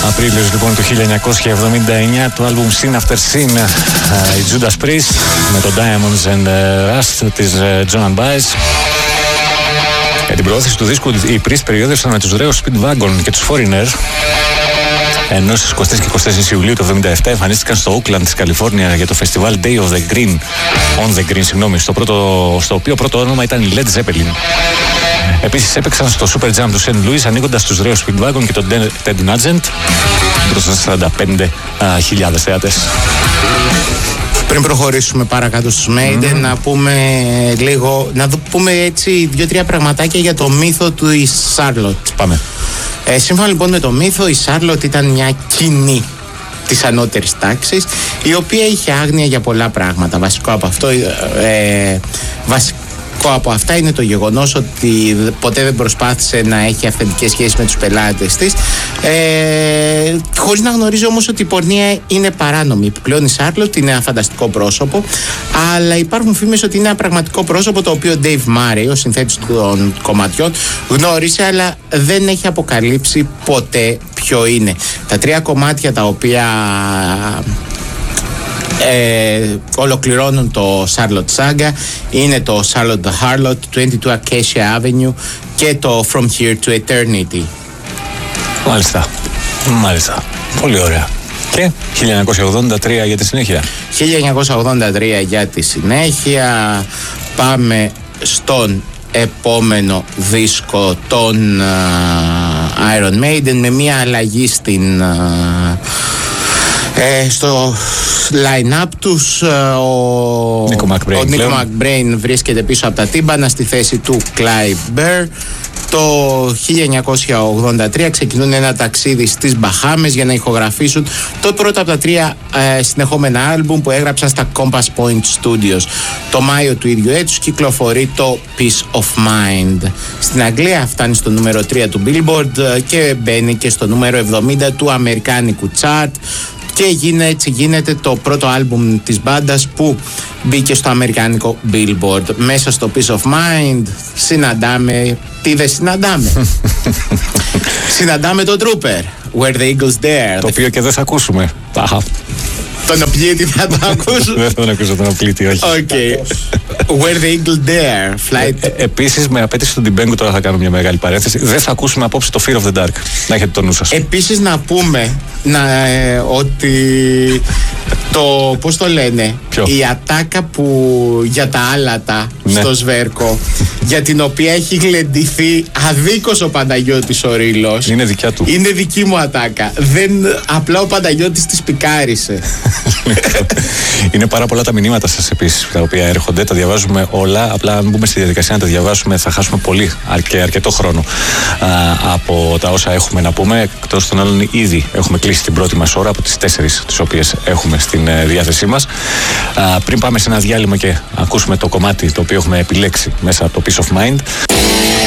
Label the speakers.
Speaker 1: Απρίλιος λοιπόν του 1979, το άλμπουμ Sin After Sin, η Judas Priest με το Diamonds and Rust της John and Baez. Για την προώθηση του δίσκου οι Priest περιόδευσαν με τους Reo Speedwagon και τους Foreigner, ενώ στις 23 και 24 Ιουλίου του 1977 εμφανίστηκαν στο Oakland της Καλιφόρνια για το φεστιβάλ Day of the Green, On the Green, συγγνώμη, στο οποίο πρώτο όνομα ήταν η Led Zeppelin. Επίσης έπαιξαν στο Super Jam του St. Louis ανοίγοντας τους Reo Speedwagon και τον Ted Nugent μπροστά στα 45.000 θεατές.
Speaker 2: Πριν προχωρήσουμε παρακάτω στους Maiden, να πούμε λίγο, να πούμε έτσι 2-3 πραγματάκια για το μύθο του η Charlotte.
Speaker 1: Πάμε.
Speaker 2: Σύμφωνα λοιπόν με το μύθο, η Charlotte ήταν μια κοινή της ανώτερης τάξης, η οποία είχε άγνοια για πολλά πράγματα. Βασικό από αυτά είναι το γεγονός ότι ποτέ δεν προσπάθησε να έχει αυθεντικές σχέσεις με τους πελάτες της, χωρίς να γνωρίζει όμως ότι η πορνεία είναι παράνομη. Επιπλέον η Charlotte είναι ένα φανταστικό πρόσωπο, αλλά υπάρχουν φήμες ότι είναι ένα πραγματικό πρόσωπο, το οποίο ο Dave Murray, ο συνθέτης των κομματιών, γνώρισε, αλλά δεν έχει αποκαλύψει ποτέ ποιο είναι. Τα 3 κομμάτια τα οποία ολοκληρώνουν το Charlotte Saga είναι το Charlotte the Harlot, 22 Acacia Avenue και το From Here to Eternity.
Speaker 1: Μάλιστα. Πολύ ωραία. Και 1983 για τη συνέχεια.
Speaker 2: 1983 για τη συνέχεια. Πάμε στον επόμενο δίσκο των Iron Maiden, με μια αλλαγή στο line-up τους. Ο Nico McBrain βρίσκεται πίσω από τα τύμπανα στη θέση του Clive Burr. Το 1983 ξεκινούν ένα ταξίδι στις Μπαχάμες για να ηχογραφήσουν το πρώτο από τα 3 συνεχόμενα άλμπουμ που έγραψαν στα Compass Point Studios. Το Μάιο του ίδιου έτους κυκλοφορεί το Peace of Mind. Στην Αγγλία φτάνει στο νούμερο 3 του Billboard και μπαίνει και στο νούμερο 70 του αμερικάνικου chart. Και έτσι γίνεται το πρώτο άλμπουμ της μπάντας που μπήκε στο αμερικάνικο Billboard. Μέσα στο Peace of Mind συναντάμε... Τι δεν συναντάμε? Συναντάμε τον Trooper, Where the Eagles Dare.
Speaker 1: Το οποίο και δεν θα ακούσουμε.
Speaker 2: Τον οπλίτη θα το ακούσουμε?
Speaker 1: Δεν θα τον ακούσω τον οπλίτη, όχι.
Speaker 2: Okay. Where the Eagle Dare. Flight.
Speaker 1: Επίσης, με απέτηση του Ντιμπέγκου, τώρα θα κάνω μια μεγάλη παρένθεση, δεν θα ακούσουμε απόψε το Fear of the Dark. Να έχετε το νου σας.
Speaker 2: Επίσης να πούμε ότι πώς το λένε,
Speaker 1: ποιο?
Speaker 2: Η ατάκα που για τα άλατα στο Σβέρκο, για την οποία έχει γλεντηθεί αδίκως ο Παναγιώτης ο Ρήλος,
Speaker 1: είναι δικιά του.
Speaker 2: Είναι δική μου ατάκα. Απλά ο Παναγιώτης της πικάρισε.
Speaker 1: Είναι πάρα πολλά τα μηνύματα σας επίσης τα οποία έρχονται, τα διαβάζουμε όλα. Απλά αν μπούμε στη διαδικασία να τα διαβάσουμε θα χάσουμε πολύ και αρκετό χρόνο από τα όσα έχουμε να πούμε. Εκτός των άλλων, ήδη έχουμε κλείσει την πρώτη μας ώρα από τις 4 τις οποίες έχουμε στην διάθεσή μας. Πριν πάμε σε ένα διάλειμμα και ακούσουμε το κομμάτι το οποίο έχουμε επιλέξει μέσα από το Peace of Mind.